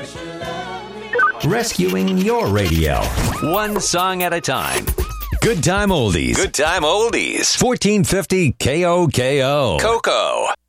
Rescuing your radio. One song at a time. Good Time Oldies. Good Time Oldies. 1450 KOKO. Coco.